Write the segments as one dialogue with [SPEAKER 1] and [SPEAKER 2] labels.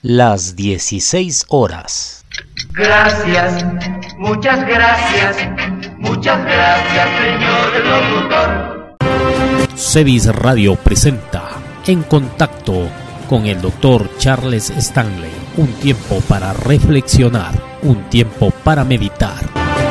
[SPEAKER 1] las 16 horas.
[SPEAKER 2] Gracias, muchas gracias, señor locutor.
[SPEAKER 1] Cevis Radio presenta En Contacto con el Dr. Charles Stanley. Un tiempo para reflexionar, un tiempo para meditar.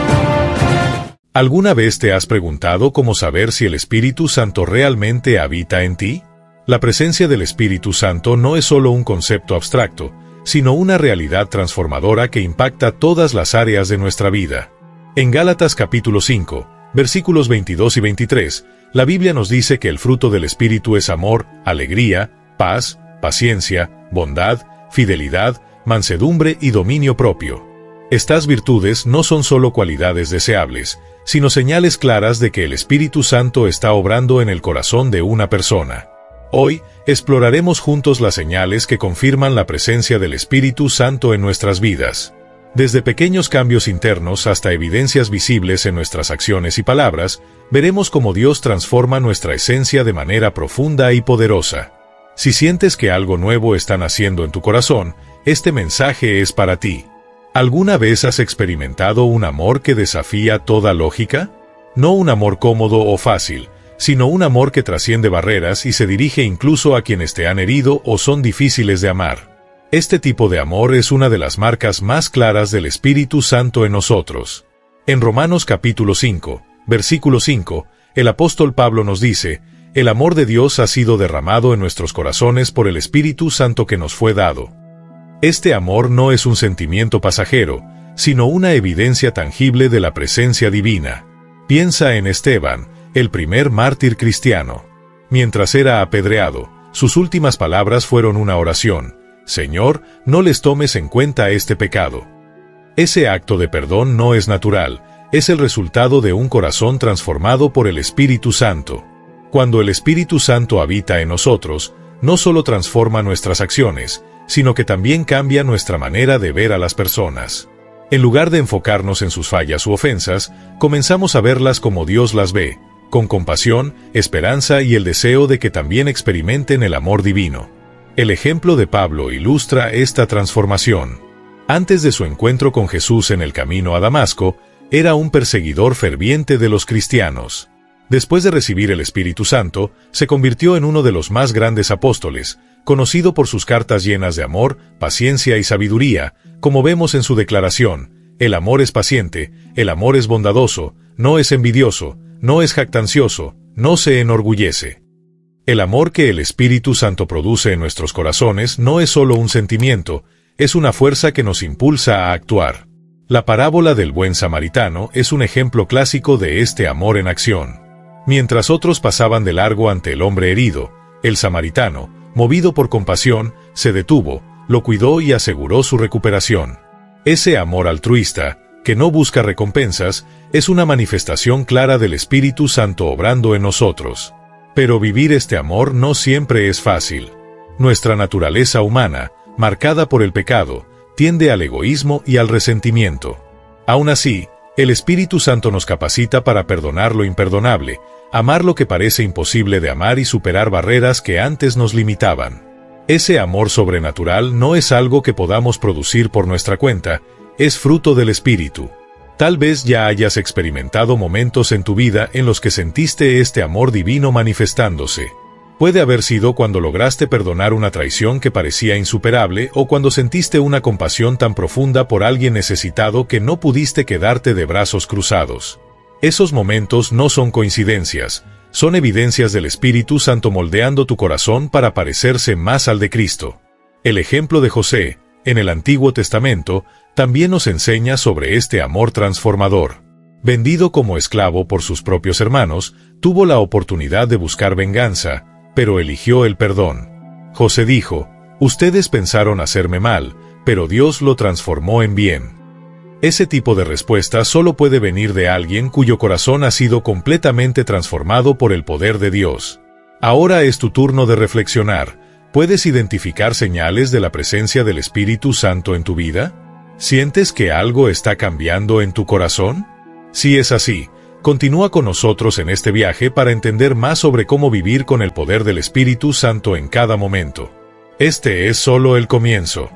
[SPEAKER 3] ¿Alguna vez te has preguntado cómo saber si el Espíritu Santo realmente habita en ti? La presencia del Espíritu Santo no es solo un concepto abstracto, sino una realidad transformadora que impacta todas las áreas de nuestra vida. En Gálatas capítulo 5, versículos 22 y 23, la Biblia nos dice que el fruto del Espíritu es amor, alegría, paz, paciencia, bondad, fidelidad, mansedumbre y dominio propio. Estas virtudes no son solo cualidades deseables, sino señales claras de que el Espíritu Santo está obrando en el corazón de una persona. Hoy, exploraremos juntos las señales que confirman la presencia del Espíritu Santo en nuestras vidas. Desde pequeños cambios internos hasta evidencias visibles en nuestras acciones y palabras, veremos cómo Dios transforma nuestra esencia de manera profunda y poderosa. Si sientes que algo nuevo está naciendo en tu corazón, este mensaje es para ti. ¿Alguna vez has experimentado un amor que desafía toda lógica? No un amor cómodo o fácil, sino un amor que trasciende barreras y se dirige incluso a quienes te han herido o son difíciles de amar. Este tipo de amor es una de las marcas más claras del Espíritu Santo en nosotros. En Romanos capítulo 5, versículo 5, el apóstol Pablo nos dice: «El amor de Dios ha sido derramado en nuestros corazones por el Espíritu Santo que nos fue dado». Este amor no es un sentimiento pasajero, sino una evidencia tangible de la presencia divina. Piensa en Esteban, el primer mártir cristiano. Mientras era apedreado, sus últimas palabras fueron una oración: «Señor, no les tomes en cuenta este pecado». Ese acto de perdón no es natural, es el resultado de un corazón transformado por el Espíritu Santo. Cuando el Espíritu Santo habita en nosotros, no solo transforma nuestras acciones, sino que también cambia nuestra manera de ver a las personas. En lugar de enfocarnos en sus fallas u ofensas, comenzamos a verlas como Dios las ve, con compasión, esperanza y el deseo de que también experimenten el amor divino. El ejemplo de Pablo ilustra esta transformación. Antes de su encuentro con Jesús en el camino a Damasco, era un perseguidor ferviente de los cristianos. Después de recibir el Espíritu Santo, se convirtió en uno de los más grandes apóstoles, conocido por sus cartas llenas de amor, paciencia y sabiduría, como vemos en su declaración: «El amor es paciente, el amor es bondadoso, no es envidioso, no es jactancioso, no se enorgullece». El amor que el Espíritu Santo produce en nuestros corazones no es solo un sentimiento, es una fuerza que nos impulsa a actuar. La parábola del buen samaritano es un ejemplo clásico de este amor en acción. Mientras otros pasaban de largo ante el hombre herido, el samaritano, movido por compasión, se detuvo, lo cuidó y aseguró su recuperación. Ese amor altruista, que no busca recompensas, es una manifestación clara del Espíritu Santo obrando en nosotros. Pero vivir este amor no siempre es fácil. Nuestra naturaleza humana, marcada por el pecado, tiende al egoísmo y al resentimiento. Aún así, el Espíritu Santo nos capacita para perdonar lo imperdonable, amar lo que parece imposible de amar y superar barreras que antes nos limitaban. Ese amor sobrenatural no es algo que podamos producir por nuestra cuenta, es fruto del Espíritu. Tal vez ya hayas experimentado momentos en tu vida en los que sentiste este amor divino manifestándose. Puede haber sido cuando lograste perdonar una traición que parecía insuperable o cuando sentiste una compasión tan profunda por alguien necesitado que no pudiste quedarte de brazos cruzados. Esos momentos no son coincidencias, son evidencias del Espíritu Santo moldeando tu corazón para parecerse más al de Cristo. El ejemplo de José, en el Antiguo Testamento, también nos enseña sobre este amor transformador. Vendido como esclavo por sus propios hermanos, tuvo la oportunidad de buscar venganza, pero eligió el perdón. José dijo: «Ustedes pensaron hacerme mal, pero Dios lo transformó en bien». Ese tipo de respuesta solo puede venir de alguien cuyo corazón ha sido completamente transformado por el poder de Dios. Ahora es tu turno de reflexionar. ¿Puedes identificar señales de la presencia del Espíritu Santo en tu vida? ¿Sientes que algo está cambiando en tu corazón? Si es así, continúa con nosotros en este viaje para entender más sobre cómo vivir con el poder del Espíritu Santo en cada momento. Este es solo el comienzo.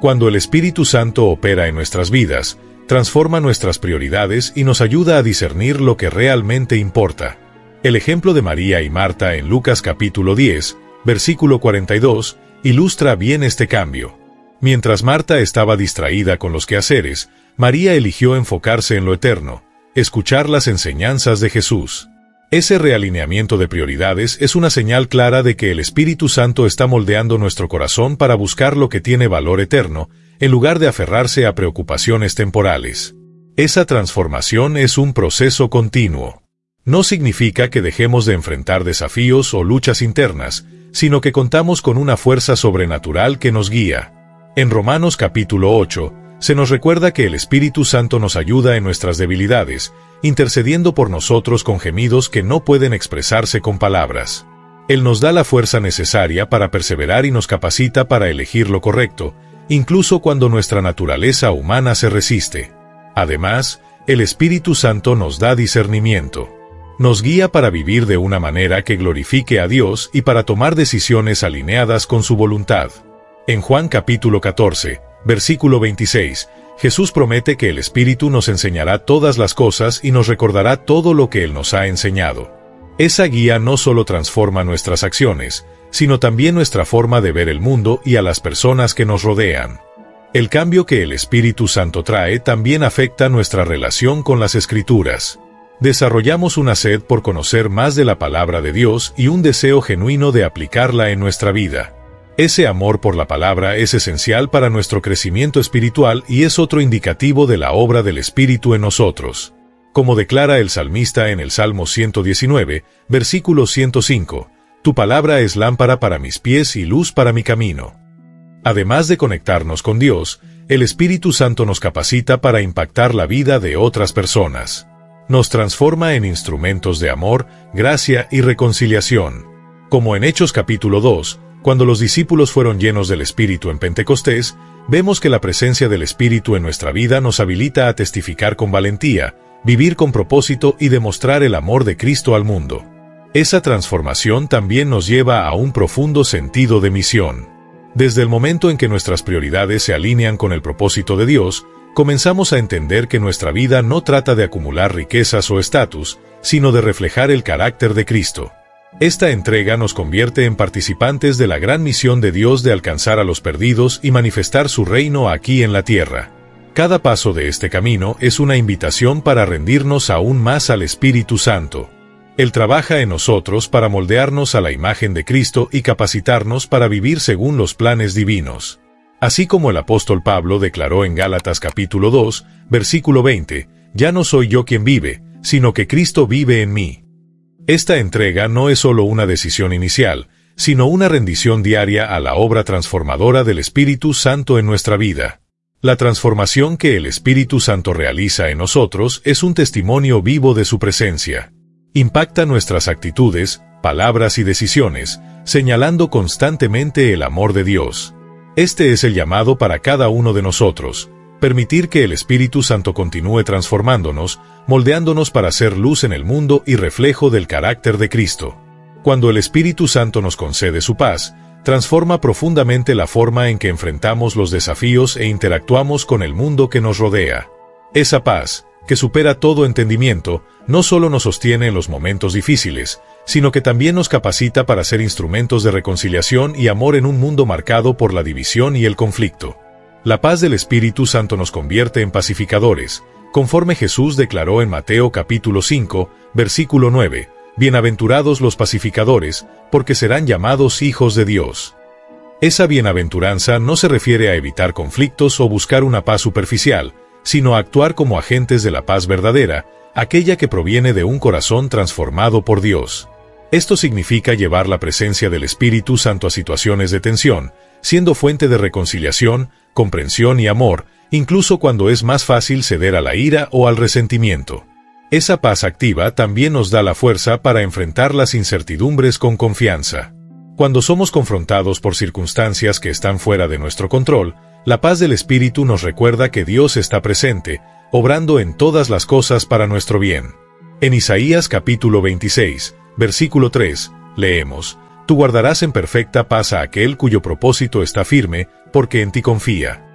[SPEAKER 3] Cuando el Espíritu Santo opera en nuestras vidas, transforma nuestras prioridades y nos ayuda a discernir lo que realmente importa. El ejemplo de María y Marta en Lucas capítulo 10, versículo 42, ilustra bien este cambio. Mientras Marta estaba distraída con los quehaceres, María eligió enfocarse en lo eterno, escuchar las enseñanzas de Jesús. Ese realineamiento de prioridades es una señal clara de que el Espíritu Santo está moldeando nuestro corazón para buscar lo que tiene valor eterno, en lugar de aferrarse a preocupaciones temporales. Esa transformación es un proceso continuo. No significa que dejemos de enfrentar desafíos o luchas internas, sino que contamos con una fuerza sobrenatural que nos guía. En Romanos capítulo 8, se nos recuerda que el Espíritu Santo nos ayuda en nuestras debilidades, intercediendo por nosotros con gemidos que no pueden expresarse con palabras. Él nos da la fuerza necesaria para perseverar y nos capacita para elegir lo correcto, incluso cuando nuestra naturaleza humana se resiste. Además, el Espíritu Santo nos da discernimiento. Nos guía para vivir de una manera que glorifique a Dios y para tomar decisiones alineadas con su voluntad. En Juan capítulo 14, versículo 26, Jesús promete que el Espíritu nos enseñará todas las cosas y nos recordará todo lo que Él nos ha enseñado. Esa guía no solo transforma nuestras acciones, sino también nuestra forma de ver el mundo y a las personas que nos rodean. El cambio que el Espíritu Santo trae también afecta nuestra relación con las Escrituras. Desarrollamos una sed por conocer más de la palabra de Dios y un deseo genuino de aplicarla en nuestra vida. Ese amor por la palabra es esencial para nuestro crecimiento espiritual y es otro indicativo de la obra del Espíritu en nosotros. Como declara el salmista en el Salmo 119, versículo 105, «Tu palabra es lámpara para mis pies y luz para mi camino». Además de conectarnos con Dios, el Espíritu Santo nos capacita para impactar la vida de otras personas. Nos transforma en instrumentos de amor, gracia y reconciliación. Como en Hechos capítulo 2, cuando los discípulos fueron llenos del Espíritu en Pentecostés, vemos que la presencia del Espíritu en nuestra vida nos habilita a testificar con valentía, vivir con propósito y demostrar el amor de Cristo al mundo. Esa transformación también nos lleva a un profundo sentido de misión. Desde el momento en que nuestras prioridades se alinean con el propósito de Dios, comenzamos a entender que nuestra vida no trata de acumular riquezas o estatus, sino de reflejar el carácter de Cristo. Esta entrega nos convierte en participantes de la gran misión de Dios de alcanzar a los perdidos y manifestar su reino aquí en la tierra. Cada paso de este camino es una invitación para rendirnos aún más al Espíritu Santo. Él trabaja en nosotros para moldearnos a la imagen de Cristo y capacitarnos para vivir según los planes divinos. Así como el apóstol Pablo declaró en Gálatas capítulo 2, versículo 20, «Ya no soy yo quien vive, sino que Cristo vive en mí». Esta entrega no es solo una decisión inicial, sino una rendición diaria a la obra transformadora del Espíritu Santo en nuestra vida. La transformación que el Espíritu Santo realiza en nosotros es un testimonio vivo de su presencia. Impacta nuestras actitudes, palabras y decisiones, señalando constantemente el amor de Dios. Este es el llamado para cada uno de nosotros. Permitir que el Espíritu Santo continúe transformándonos, moldeándonos para ser luz en el mundo y reflejo del carácter de Cristo. Cuando el Espíritu Santo nos concede su paz, transforma profundamente la forma en que enfrentamos los desafíos e interactuamos con el mundo que nos rodea. Esa paz, que supera todo entendimiento, no solo nos sostiene en los momentos difíciles, sino que también nos capacita para ser instrumentos de reconciliación y amor en un mundo marcado por la división y el conflicto. La paz del Espíritu Santo nos convierte en pacificadores, conforme Jesús declaró en Mateo capítulo 5, versículo 9, «Bienaventurados los pacificadores, porque serán llamados hijos de Dios». Esa bienaventuranza no se refiere a evitar conflictos o buscar una paz superficial, sino a actuar como agentes de la paz verdadera, aquella que proviene de un corazón transformado por Dios. Esto significa llevar la presencia del Espíritu Santo a situaciones de tensión, siendo fuente de reconciliación, comprensión y amor, incluso cuando es más fácil ceder a la ira o al resentimiento. Esa paz activa también nos da la fuerza para enfrentar las incertidumbres con confianza. Cuando somos confrontados por circunstancias que están fuera de nuestro control, la paz del Espíritu nos recuerda que Dios está presente, obrando en todas las cosas para nuestro bien. En Isaías capítulo 26, versículo 3, leemos, «Tú guardarás en perfecta paz a aquel cuyo propósito está firme, porque en ti confía».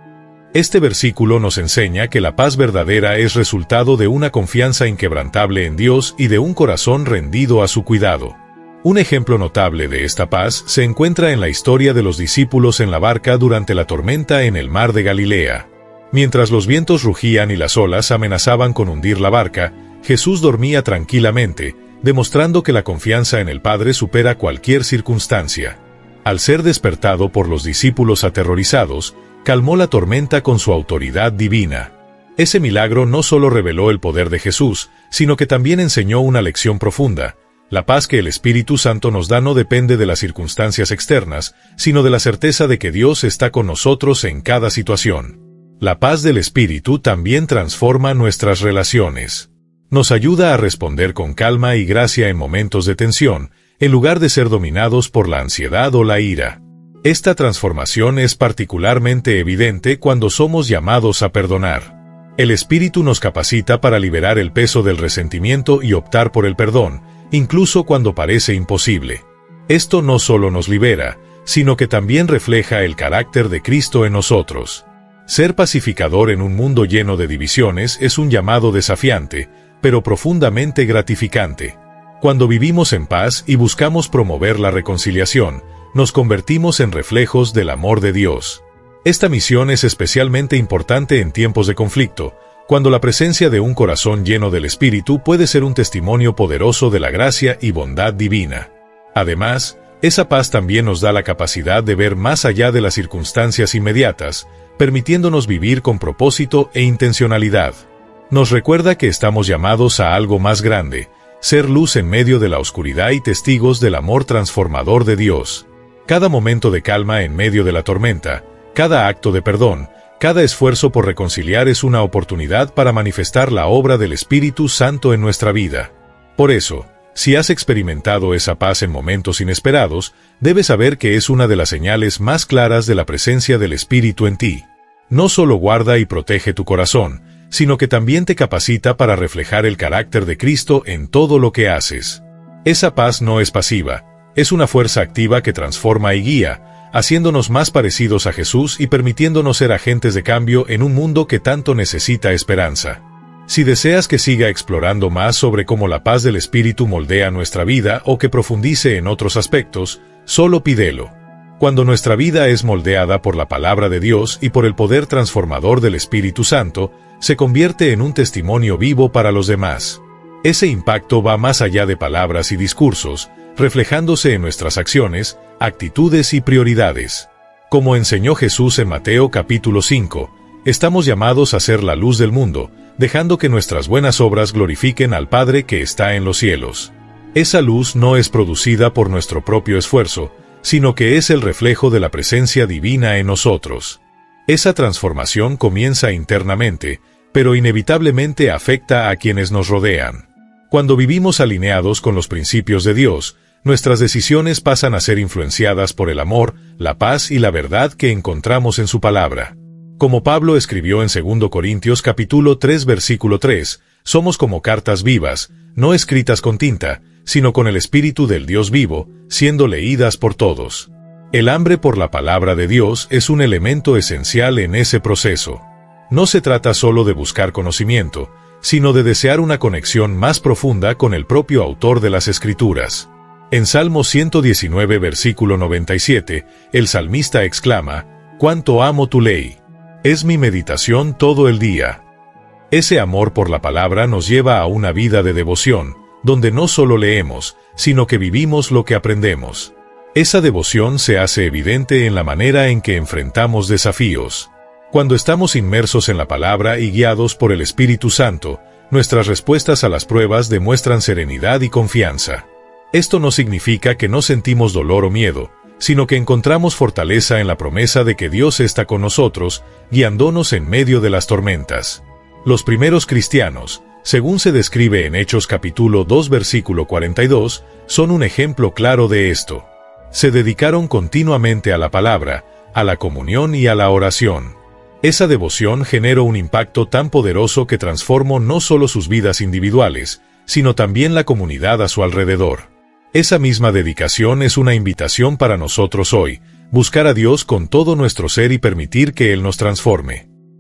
[SPEAKER 3] Este versículo nos enseña que la paz verdadera es resultado de una confianza inquebrantable en Dios y de un corazón rendido a su cuidado. Un ejemplo notable de esta paz se encuentra en la historia de los discípulos en la barca durante la tormenta en el mar de Galilea. Mientras los vientos rugían y las olas amenazaban con hundir la barca, Jesús dormía tranquilamente, demostrando que la confianza en el Padre supera cualquier circunstancia. Al ser despertado por los discípulos aterrorizados, calmó la tormenta con su autoridad divina. Ese milagro no solo reveló el poder de Jesús, sino que también enseñó una lección profunda. La paz que el Espíritu Santo nos da no depende de las circunstancias externas, sino de la certeza de que Dios está con nosotros en cada situación. La paz del Espíritu también transforma nuestras relaciones. Nos ayuda a responder con calma y gracia en momentos de tensión, en lugar de ser dominados por la ansiedad o la ira. Esta transformación es particularmente evidente cuando somos llamados a perdonar. El Espíritu nos capacita para liberar el peso del resentimiento y optar por el perdón, incluso cuando parece imposible. Esto no solo nos libera, sino que también refleja el carácter de Cristo en nosotros. Ser pacificador en un mundo lleno de divisiones es un llamado desafiante, pero profundamente gratificante. Cuando vivimos en paz y buscamos promover la reconciliación, nos convertimos en reflejos del amor de Dios. Esta misión es especialmente importante en tiempos de conflicto, cuando la presencia de un corazón lleno del Espíritu puede ser un testimonio poderoso de la gracia y bondad divina. Además, esa paz también nos da la capacidad de ver más allá de las circunstancias inmediatas, permitiéndonos vivir con propósito e intencionalidad. Nos recuerda que estamos llamados a algo más grande, ser luz en medio de la oscuridad y testigos del amor transformador de Dios. Cada momento de calma en medio de la tormenta, cada acto de perdón, cada esfuerzo por reconciliar es una oportunidad para manifestar la obra del Espíritu Santo en nuestra vida. Por eso, si has experimentado esa paz en momentos inesperados, debes saber que es una de las señales más claras de la presencia del Espíritu en ti. No solo guarda y protege tu corazón, sino que también te capacita para reflejar el carácter de Cristo en todo lo que haces. Esa paz no es pasiva, es una fuerza activa que transforma y guía, haciéndonos más parecidos a Jesús y permitiéndonos ser agentes de cambio en un mundo que tanto necesita esperanza. Si deseas que siga explorando más sobre cómo la paz del Espíritu moldea nuestra vida o que profundice en otros aspectos, solo pídelo. Cuando nuestra vida es moldeada por la palabra de Dios y por el poder transformador del Espíritu Santo, se convierte en un testimonio vivo para los demás. Ese impacto va más allá de palabras y discursos, reflejándose en nuestras acciones, actitudes y prioridades. Como enseñó Jesús en Mateo capítulo 5, estamos llamados a ser la luz del mundo, dejando que nuestras buenas obras glorifiquen al Padre que está en los cielos. Esa luz no es producida por nuestro propio esfuerzo, sino que es el reflejo de la presencia divina en nosotros. Esa transformación comienza internamente, pero inevitablemente afecta a quienes nos rodean. Cuando vivimos alineados con los principios de Dios, nuestras decisiones pasan a ser influenciadas por el amor, la paz y la verdad que encontramos en su palabra. Como Pablo escribió en 2 Corintios capítulo 3 versículo 3, somos como cartas vivas, no escritas con tinta, sino con el Espíritu del Dios vivo, siendo leídas por todos. El hambre por la palabra de Dios es un elemento esencial en ese proceso. No se trata solo de buscar conocimiento, sino de desear una conexión más profunda con el propio autor de las Escrituras. En Salmo 119 versículo 97, el salmista exclama, «¡Cuánto amo tu ley! Es mi meditación todo el día». Ese amor por la palabra nos lleva a una vida de devoción, donde no solo leemos, sino que vivimos lo que aprendemos. Esa devoción se hace evidente en la manera en que enfrentamos desafíos. Cuando estamos inmersos en la palabra y guiados por el Espíritu Santo, nuestras respuestas a las pruebas demuestran serenidad y confianza. Esto no significa que no sentimos dolor o miedo, sino que encontramos fortaleza en la promesa de que Dios está con nosotros, guiándonos en medio de las tormentas. Los primeros cristianos, según se describe en Hechos capítulo 2 versículo 42, son un ejemplo claro de esto. Se dedicaron continuamente a la palabra, a la comunión y a la oración. Esa devoción generó un impacto tan poderoso que transformó no solo sus vidas individuales, sino también la comunidad a su alrededor. Esa misma dedicación es una invitación para nosotros hoy, buscar a Dios con todo nuestro ser y permitir que Él nos transforme.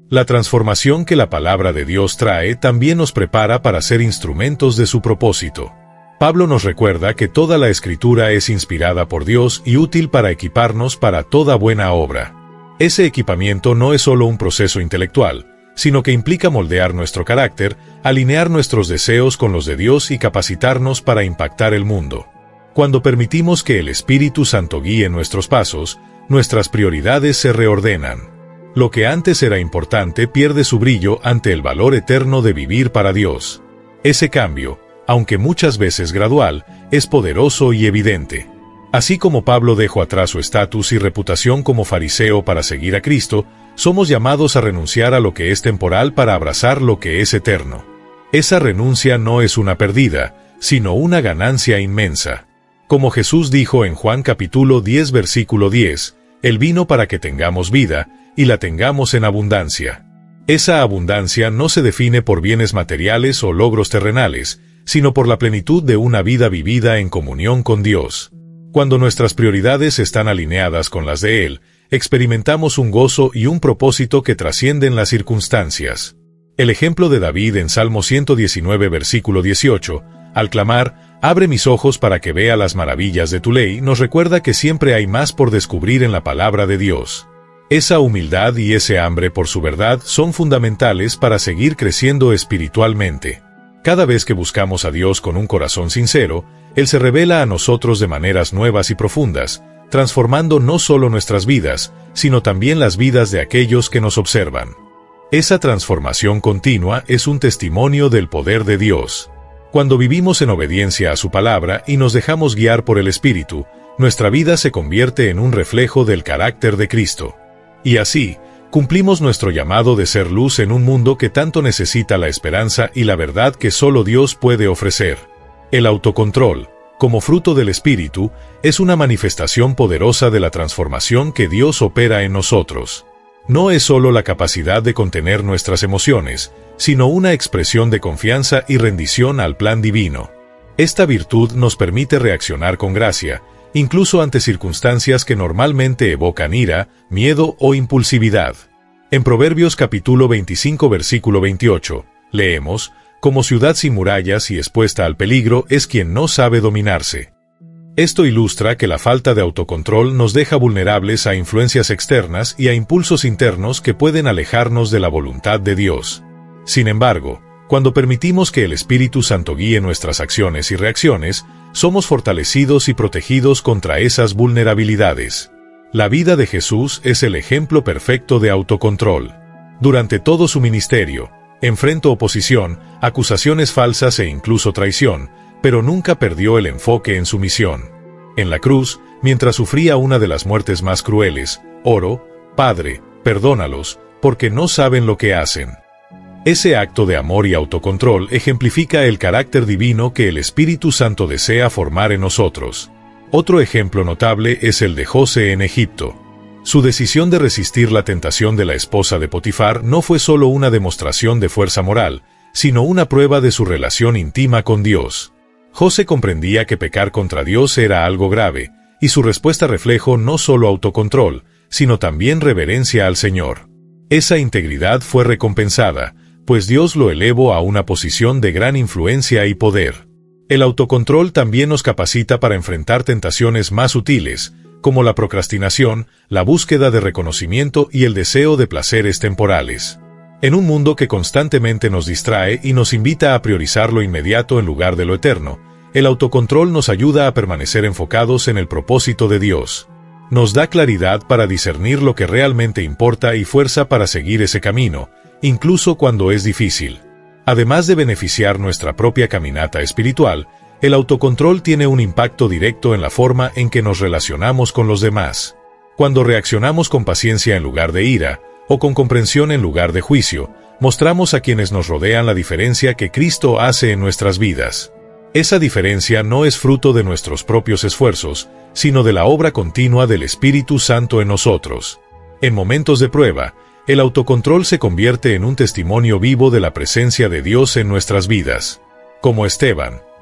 [SPEAKER 3] La transformación que la palabra de Dios trae también nos prepara para ser instrumentos de su propósito. Pablo nos recuerda que toda la Escritura es inspirada por Dios y útil para equiparnos para toda buena obra. Ese equipamiento no es solo un proceso intelectual, sino que implica moldear nuestro carácter, alinear nuestros deseos con los de Dios y capacitarnos para impactar el mundo. Cuando permitimos que el Espíritu Santo guíe nuestros pasos, nuestras prioridades se reordenan. Lo que antes era importante pierde su brillo ante el valor eterno de vivir para Dios. Ese cambio, aunque muchas veces gradual, es poderoso y evidente. Así como Pablo dejó atrás su estatus y reputación como fariseo para seguir a Cristo, somos llamados a renunciar a lo que es temporal para abrazar lo que es eterno. Esa renuncia no es una pérdida, sino una ganancia inmensa. Como Jesús dijo en Juan capítulo 10 versículo 10, Él vino para que tengamos vida, y la tengamos en abundancia. Esa abundancia no se define por bienes materiales o logros terrenales, sino por la plenitud de una vida vivida en comunión con Dios. Cuando nuestras prioridades están alineadas con las de Él, experimentamos un gozo y un propósito que trascienden las circunstancias. El ejemplo de David en Salmo 119 versículo 18, al clamar, «Abre mis ojos para que vea las maravillas de tu ley», nos recuerda que siempre hay más por descubrir en la palabra de Dios. Esa humildad y ese hambre por su verdad son fundamentales para seguir creciendo espiritualmente. Cada vez que buscamos a Dios con un corazón sincero, Él se revela a nosotros de maneras nuevas y profundas, transformando no solo nuestras vidas, sino también las vidas de aquellos que nos observan. Esa transformación continua es un testimonio del poder de Dios. Cuando vivimos en obediencia a su palabra y nos dejamos guiar por el Espíritu, nuestra vida se convierte en un reflejo del carácter de Cristo. Y así, cumplimos nuestro llamado de ser luz en un mundo que tanto necesita la esperanza y la verdad que solo Dios puede ofrecer. El autocontrol, como fruto del Espíritu, es una manifestación poderosa de la transformación que Dios opera en nosotros. No es solo la capacidad de contener nuestras emociones, sino una expresión de confianza y rendición al plan divino. Esta virtud nos permite reaccionar con gracia, incluso ante circunstancias que normalmente evocan ira, miedo o impulsividad. En Proverbios capítulo 25 versículo 28, leemos, «Como ciudad sin murallas y expuesta al peligro es quien no sabe dominarse». Esto ilustra que la falta de autocontrol nos deja vulnerables a influencias externas y a impulsos internos que pueden alejarnos de la voluntad de Dios. Sin embargo, cuando permitimos que el Espíritu Santo guíe nuestras acciones y reacciones, somos fortalecidos y protegidos contra esas vulnerabilidades. La vida de Jesús es el ejemplo perfecto de autocontrol. Durante todo su ministerio, enfrentó oposición, acusaciones falsas e incluso traición, pero nunca perdió el enfoque en su misión. En la cruz, mientras sufría una de las muertes más crueles, oró, «Padre, perdónalos, porque no saben lo que hacen». Ese acto de amor y autocontrol ejemplifica el carácter divino que el Espíritu Santo desea formar en nosotros. Otro ejemplo notable es el de José en Egipto. Su decisión de resistir la tentación de la esposa de Potifar no fue solo una demostración de fuerza moral, sino una prueba de su relación íntima con Dios. José comprendía que pecar contra Dios era algo grave, y su respuesta reflejó no solo autocontrol, sino también reverencia al Señor. Esa integridad fue recompensada, pues Dios lo elevó a una posición de gran influencia y poder. El autocontrol también nos capacita para enfrentar tentaciones más sutiles, como la procrastinación, la búsqueda de reconocimiento y el deseo de placeres temporales. En un mundo que constantemente nos distrae y nos invita a priorizar lo inmediato en lugar de lo eterno, el autocontrol nos ayuda a permanecer enfocados en el propósito de Dios. Nos da claridad para discernir lo que realmente importa y fuerza para seguir ese camino, incluso cuando es difícil. Además de beneficiar nuestra propia caminata espiritual, el autocontrol tiene un impacto directo en la forma en que nos relacionamos con los demás. Cuando reaccionamos con paciencia en lugar de ira, o con comprensión en lugar de juicio, mostramos a quienes nos rodean la diferencia que Cristo hace en nuestras vidas. Esa diferencia no es fruto de nuestros propios esfuerzos, sino de la obra continua del Espíritu Santo en nosotros. En momentos de prueba, el autocontrol se convierte en un testimonio vivo de la presencia de Dios en nuestras vidas. Como Esteban,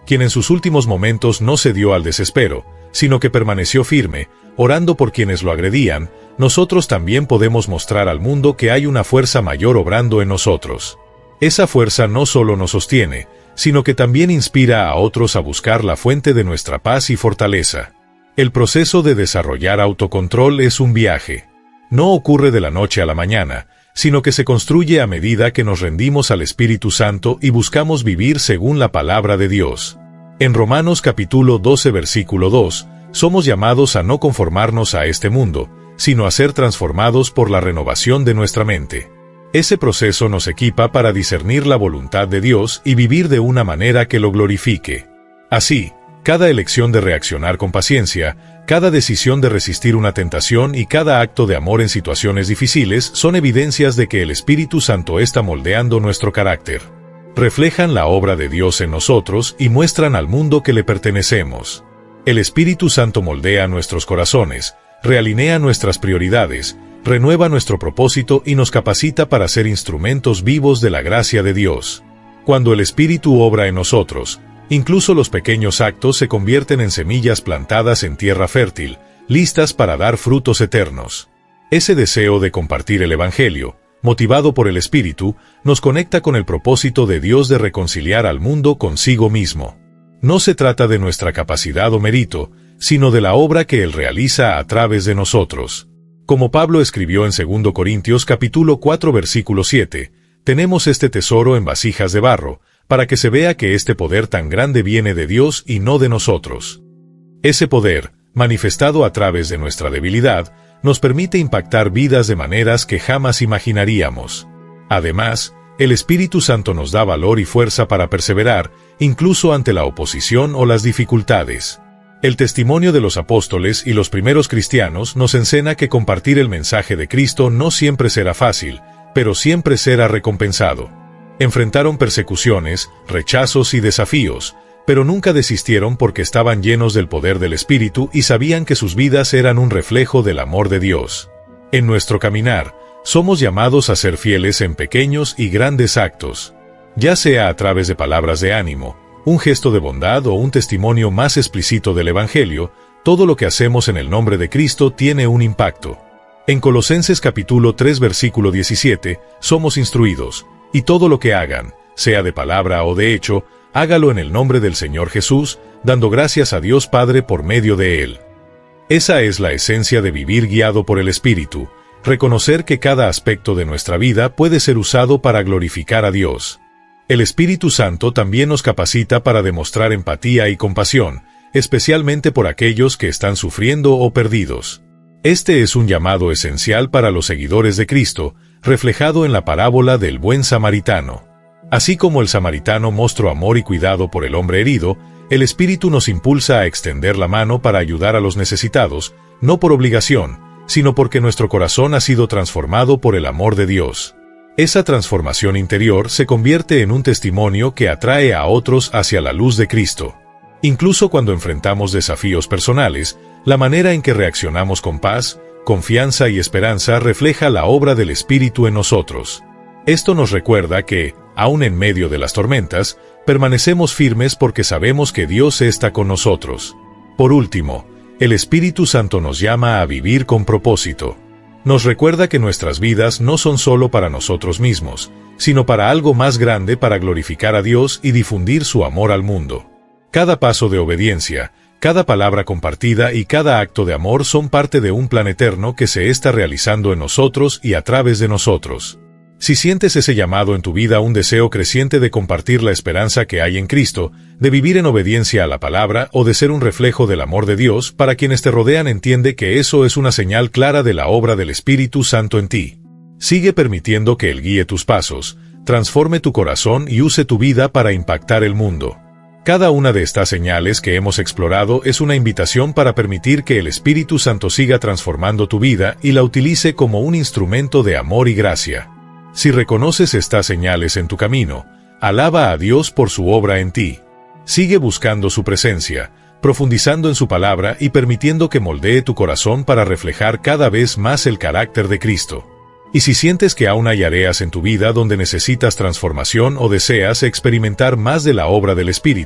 [SPEAKER 3] quien en sus últimos momentos no cedió al desespero, sino que permaneció firme, orando por quienes lo agredían, nosotros también podemos mostrar al mundo que hay una fuerza mayor obrando en nosotros. Esa fuerza no solo nos sostiene, sino que también inspira a otros a buscar la fuente de nuestra paz y fortaleza. El proceso de desarrollar autocontrol es un viaje. No ocurre de la noche a la mañana, sino que se construye a medida que nos rendimos al Espíritu Santo y buscamos vivir según la palabra de Dios. En Romanos capítulo 12 versículo 2, somos llamados a no conformarnos a este mundo, sino a ser transformados por la renovación de nuestra mente. Ese proceso nos equipa para discernir la voluntad de Dios y vivir de una manera que lo glorifique. Así, cada elección de reaccionar con paciencia, cada decisión de resistir una tentación y cada acto de amor en situaciones difíciles son evidencias de que el Espíritu Santo está moldeando nuestro carácter. Reflejan la obra de Dios en nosotros y muestran al mundo que le pertenecemos. El Espíritu Santo moldea nuestros corazones, realinea nuestras prioridades, renueva nuestro propósito y nos capacita para ser instrumentos vivos de la gracia de Dios. Cuando el Espíritu obra en nosotros, incluso los pequeños actos se convierten en semillas plantadas en tierra fértil, listas para dar frutos eternos. Ese deseo de compartir el Evangelio, motivado por el Espíritu, nos conecta con el propósito de Dios de reconciliar al mundo consigo mismo. No se trata de nuestra capacidad o mérito, sino de la obra que Él realiza a través de nosotros. Como Pablo escribió en 2 Corintios capítulo 4 versículo 7, tenemos este tesoro en vasijas de barro, para que se vea que este poder tan grande viene de Dios y no de nosotros. Ese poder, manifestado a través de nuestra debilidad, nos permite impactar vidas de maneras que jamás imaginaríamos. Además, el Espíritu Santo nos da valor y fuerza para perseverar, incluso ante la oposición o las dificultades. El testimonio de los apóstoles y los primeros cristianos nos enseña que compartir el mensaje de Cristo no siempre será fácil, pero siempre será recompensado. Enfrentaron persecuciones, rechazos y desafíos, pero nunca desistieron porque estaban llenos del poder del Espíritu y sabían que sus vidas eran un reflejo del amor de Dios. En nuestro caminar, somos llamados a ser fieles en pequeños y grandes actos, ya sea a través de palabras de ánimo, un gesto de bondad o un testimonio más explícito del Evangelio. Todo lo que hacemos en el nombre de Cristo tiene un impacto. En Colosenses capítulo 3 versículo 17, somos instruidos, y todo lo que hagan, sea de palabra o de hecho, hágalo en el nombre del Señor Jesús, dando gracias a Dios Padre por medio de Él. Esa es la esencia de vivir guiado por el Espíritu, reconocer que cada aspecto de nuestra vida puede ser usado para glorificar a Dios. El Espíritu Santo también nos capacita para demostrar empatía y compasión, especialmente por aquellos que están sufriendo o perdidos. Este es un llamado esencial para los seguidores de Cristo, reflejado en la parábola del buen samaritano. Así como el samaritano mostró amor y cuidado por el hombre herido, el Espíritu nos impulsa a extender la mano para ayudar a los necesitados, no por obligación, sino porque nuestro corazón ha sido transformado por el amor de Dios. Esa transformación interior se convierte en un testimonio que atrae a otros hacia la luz de Cristo. Incluso cuando enfrentamos desafíos personales, la manera en que reaccionamos con paz, confianza y esperanza refleja la obra del Espíritu en nosotros. Esto nos recuerda que, aun en medio de las tormentas, permanecemos firmes porque sabemos que Dios está con nosotros. Por último, el Espíritu Santo nos llama a vivir con propósito. Nos recuerda que nuestras vidas no son solo para nosotros mismos, sino para algo más grande, para glorificar a Dios y difundir su amor al mundo. Cada paso de obediencia, cada palabra compartida y cada acto de amor son parte de un plan eterno que se está realizando en nosotros y a través de nosotros. Si sientes ese llamado en tu vida, un deseo creciente de compartir la esperanza que hay en Cristo, de vivir en obediencia a la palabra o de ser un reflejo del amor de Dios para quienes te rodean, entiende que eso es una señal clara de la obra del Espíritu Santo en ti. Sigue permitiendo que Él guíe tus pasos, transforme tu corazón y use tu vida para impactar el mundo. Cada una de estas señales que hemos explorado es una invitación para permitir que el Espíritu Santo siga transformando tu vida y la utilice como un instrumento de amor y gracia. Si reconoces estas señales en tu camino, alaba a Dios por su obra en ti. Sigue buscando su presencia, profundizando en su palabra y permitiendo que moldee tu corazón para reflejar cada vez más el carácter de Cristo. Y si sientes que aún hay áreas en tu vida donde necesitas transformación o deseas experimentar más de la obra del Espíritu,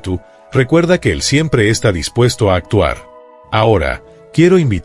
[SPEAKER 3] Recuerda que Él siempre está dispuesto a actuar. Ahora, quiero invitarte